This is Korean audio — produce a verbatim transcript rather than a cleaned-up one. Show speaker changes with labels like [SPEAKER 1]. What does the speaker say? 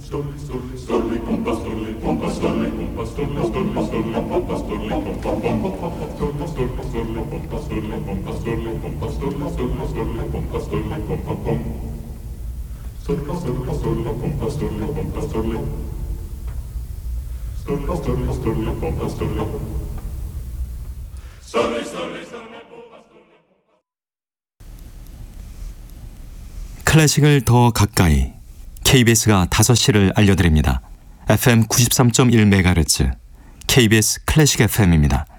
[SPEAKER 1] 클래식을 더 가까이 케이비에스가 다섯 시를 알려드립니다. 에프엠 구십삼 점 일 메가헤르츠 케이비에스 클래식 에프엠입니다.